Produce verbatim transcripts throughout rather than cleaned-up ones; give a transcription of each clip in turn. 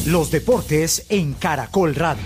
Los deportes en Caracol Radio.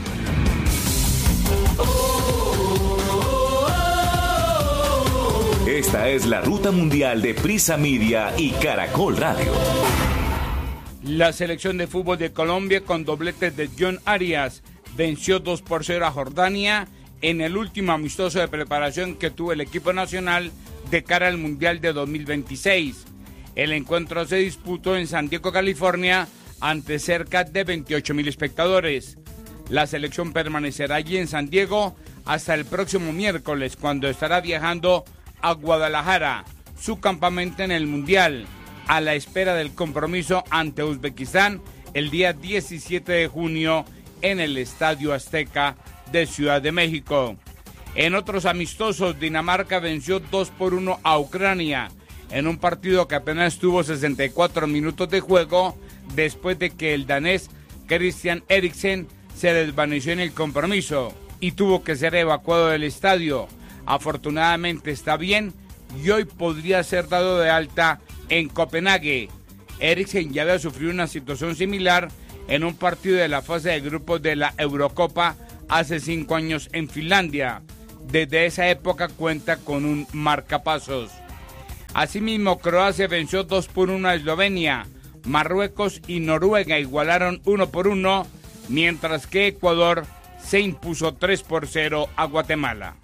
Esta es la ruta mundial de Prisa Media y Caracol Radio. La selección de fútbol de Colombia, con dobletes de John Arias, venció dos por cero a Jordania en el último amistoso de preparación que tuvo el equipo nacional de cara al Mundial de dos mil veintiséis. El encuentro se disputó en San Diego, California, ante cerca de veintiocho mil espectadores. La selección permanecerá allí en San Diego hasta el próximo miércoles, cuando estará viajando a Guadalajara, su campamento en el Mundial, a la espera del compromiso ante Uzbekistán el día diecisiete de junio en el Estadio Azteca de Ciudad de México. En otros amistosos, Dinamarca venció dos por uno a Ucrania en un partido que apenas tuvo sesenta y cuatro minutos de juego, después de que el danés Christian Eriksen se desvaneció en el compromiso y tuvo que ser evacuado del estadio. Afortunadamente está bien y hoy podría ser dado de alta en Copenhague. Eriksen ya había sufrido una situación similar en un partido de la fase de grupos de la Eurocopa hace cinco años en Finlandia. Desde esa época cuenta con un marcapasos. Asimismo, Croacia venció dos por uno a Eslovenia. Marruecos y Noruega igualaron uno por uno, mientras que Ecuador se impuso tres por cero a Guatemala.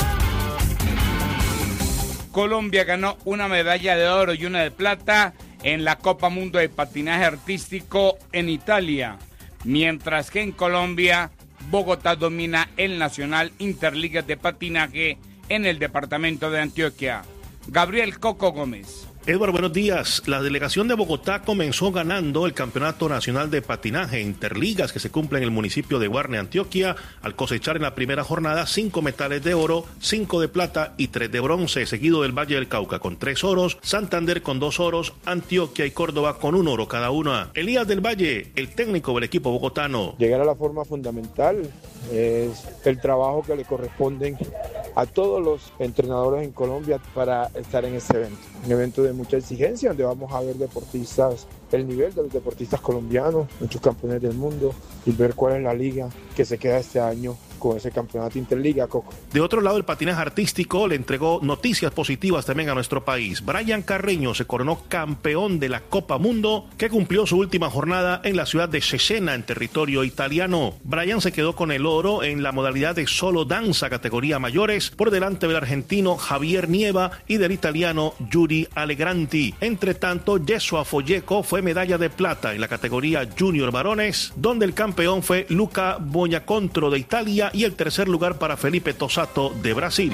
Colombia ganó una medalla de oro y una de plata en la Copa Mundo de Patinaje Artístico en Italia, mientras que en Colombia, Bogotá domina el Nacional Interligas de Patinaje en el departamento de Antioquia. Gabriel Coco Gómez. Edward, buenos días. La delegación de Bogotá comenzó ganando el Campeonato Nacional de Patinaje Interligas que se cumple en el municipio de Guarne, Antioquia, al cosechar en la primera jornada cinco metales de oro, cinco de plata y tres de bronce, seguido del Valle del Cauca con tres oros, Santander con dos oros, Antioquia y Córdoba con un oro cada una. Elías del Valle, el técnico del equipo bogotano. Llegar a la forma fundamental es el trabajo que le corresponden a todos los entrenadores en Colombia para estar en este evento. Un evento de mucha exigencia, donde vamos a ver deportistas, el nivel de los deportistas colombianos, muchos campeones del mundo, y ver cuál es la liga que se queda este año con ese campeonato Interliga, Coco. De otro lado, el patinaje artístico le entregó noticias positivas también a nuestro país. Brian Carreño se coronó campeón de la Copa Mundo, que cumplió su última jornada en la ciudad de Cesena, en territorio italiano. Brian se quedó con el oro en la modalidad de solo danza categoría mayores, por delante del argentino Javier Nieva y del italiano Yuri Allegranti. Entre tanto, Jesua Folleco fue medalla de plata en la categoría junior varones, donde el campeón fue Luca Bonacontro de Italia y el tercer lugar para Felipe Tosato de Brasil.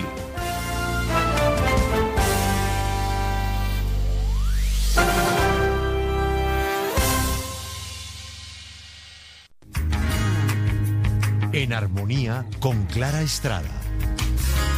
En armonía con Clara Estrada.